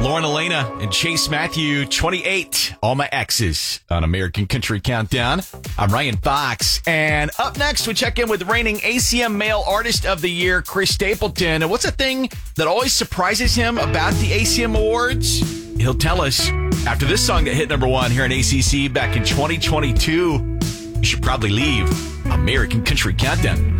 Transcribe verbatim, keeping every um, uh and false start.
Lauren Elena and Chase Matthew, twenty-eight. All My Exes on American Country Countdown. I'm Ryan Fox. And up next, we check in with reigning A C M Male Artist of the Year, Chris Stapleton. And what's a thing that always surprises him about the A C M Awards? He'll tell us after this song that hit number one here in A C C back in twenty twenty-two. You should probably leave. American Country Countdown.